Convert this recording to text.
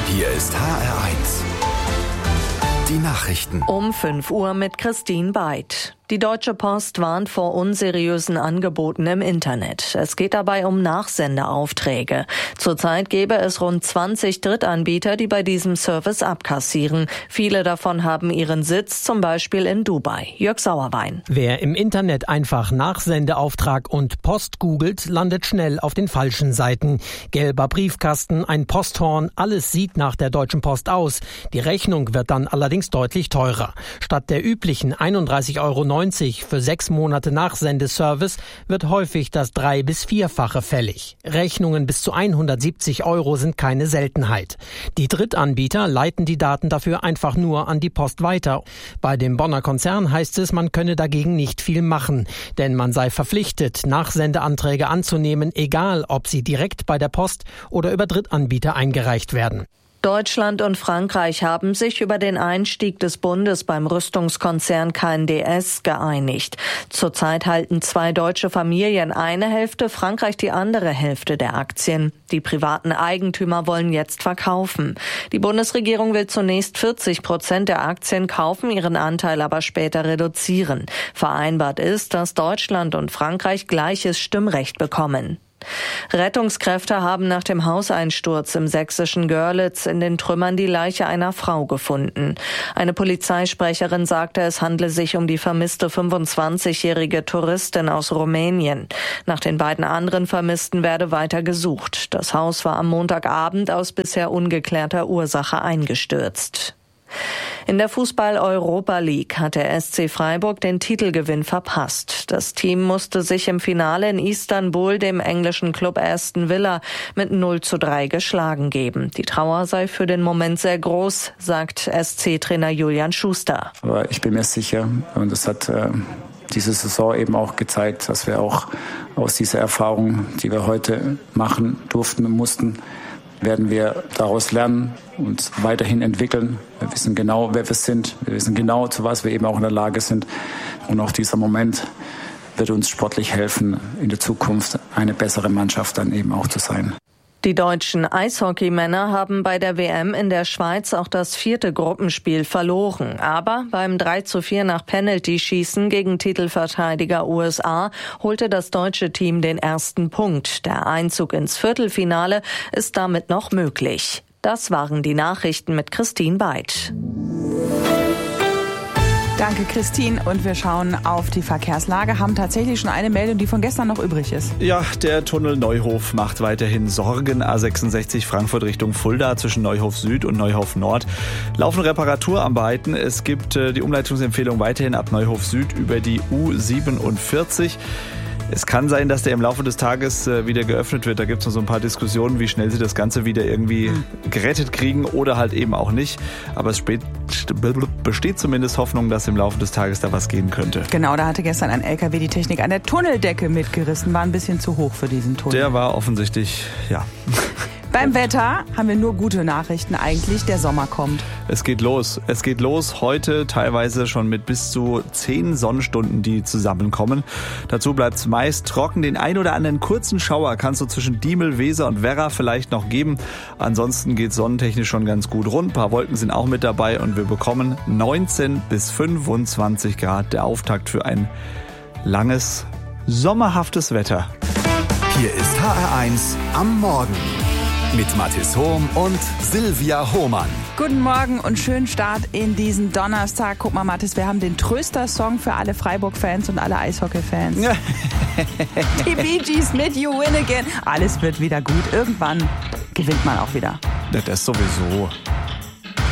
Hier ist HR1. Die Nachrichten. Um 5 Uhr mit Christine Beid. Die Deutsche Post warnt vor unseriösen Angeboten im Internet. Es geht dabei um Nachsendeaufträge. Zurzeit gäbe es rund 20 Drittanbieter, die bei diesem Service abkassieren. Viele davon haben ihren Sitz zum Beispiel in Dubai. Jörg Sauerwein. Wer im Internet einfach Nachsendeauftrag und Post googelt, landet schnell auf den falschen Seiten. Gelber Briefkasten, ein Posthorn, alles sieht nach der Deutschen Post aus. Die Rechnung wird dann allerdings deutlich teurer. Statt der üblichen 31,90 € für 6 Monate Nachsendeservice wird häufig das 3- bis 4-fache fällig. Rechnungen bis zu 170 € sind keine Seltenheit. Die Drittanbieter leiten die Daten dafür einfach nur an die Post weiter. Bei dem Bonner Konzern heißt es, man könne dagegen nicht viel machen, denn man sei verpflichtet, Nachsendeanträge anzunehmen, egal ob sie direkt bei der Post oder über Drittanbieter eingereicht werden. Deutschland und Frankreich haben sich über den Einstieg des Bundes beim Rüstungskonzern KNDS geeinigt. Zurzeit halten 2 deutsche Familien eine Hälfte, Frankreich die andere Hälfte der Aktien. Die privaten Eigentümer wollen jetzt verkaufen. Die Bundesregierung will zunächst 40% der Aktien kaufen, ihren Anteil aber später reduzieren. Vereinbart ist, dass Deutschland und Frankreich gleiches Stimmrecht bekommen. Rettungskräfte haben nach dem Hauseinsturz im sächsischen Görlitz in den Trümmern die Leiche einer Frau gefunden. Eine Polizeisprecherin sagte, es handle sich um die vermisste 25-jährige Touristin aus Rumänien. Nach den beiden anderen Vermissten werde weiter gesucht. Das Haus war am Montagabend aus bisher ungeklärter Ursache eingestürzt. In der Fußball-Europa League hat der SC Freiburg den Titelgewinn verpasst. Das Team musste sich im Finale in Istanbul dem englischen Club Aston Villa mit 0:3 geschlagen geben. Die Trauer sei für den Moment sehr groß, sagt SC-Trainer Julian Schuster. Aber ich bin mir sicher, und das hat diese Saison eben auch gezeigt, dass wir auch aus dieser Erfahrung, die wir heute machen durften und mussten, werden wir daraus lernen und weiterhin entwickeln. Wir wissen genau, wer wir sind. Wir wissen genau, zu was wir eben auch in der Lage sind. Und auch dieser Moment wird uns sportlich helfen, in der Zukunft eine bessere Mannschaft dann eben auch zu sein. Die deutschen Eishockeymänner haben bei der WM in der Schweiz auch das 4. Gruppenspiel verloren. Aber beim 3:4 nach Penalty-Schießen gegen Titelverteidiger USA holte das deutsche Team den ersten Punkt. Der Einzug ins Viertelfinale ist damit noch möglich. Das waren die Nachrichten mit Christine Beid. Danke, Christine. Und wir schauen auf die Verkehrslage, haben tatsächlich schon eine Meldung, die von gestern noch übrig ist. Ja, der Tunnel Neuhof macht weiterhin Sorgen. A66 Frankfurt Richtung Fulda zwischen Neuhof Süd und Neuhof Nord. Laufen Reparaturarbeiten. Es gibt die Umleitungsempfehlung weiterhin ab Neuhof Süd über die U47. Es kann sein, dass der im Laufe des Tages wieder geöffnet wird. Da gibt es noch so ein paar Diskussionen, wie schnell sie das Ganze wieder irgendwie gerettet kriegen oder halt eben auch nicht. Aber es besteht zumindest Hoffnung, dass im Laufe des Tages da was gehen könnte. Genau, da hatte gestern ein LKW die Technik an der Tunneldecke mitgerissen. War ein bisschen zu hoch für diesen Tunnel. Der war offensichtlich, ja. Beim Wetter haben wir nur gute Nachrichten eigentlich. Der Sommer kommt. Es geht los. Es geht los heute teilweise schon mit bis zu 10 Sonnenstunden, die zusammenkommen. Dazu bleibt es meist trocken. Den ein oder anderen kurzen Schauer kannst du zwischen Diemel, Weser und Werra vielleicht noch geben. Ansonsten geht es sonnentechnisch schon ganz gut rund. Ein paar Wolken sind auch mit dabei und wir bekommen 19 bis 25 Grad. Der Auftakt für ein langes, sommerhaftes Wetter. Hier ist HR1 am Morgen. Mit Mathis Hohm und Silvia Hohmann. Guten Morgen und schönen Start in diesen Donnerstag. Guck mal, Mathis, wir haben den Tröster-Song für alle Freiburg-Fans und alle Eishockey-Fans. Die Bee Gees mit You Win Again. Alles wird wieder gut. Irgendwann gewinnt man auch wieder. Das sowieso.